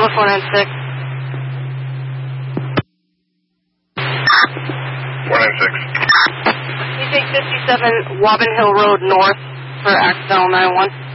496. 496. You take 57 Wobbin Hill Road North for Axel 91.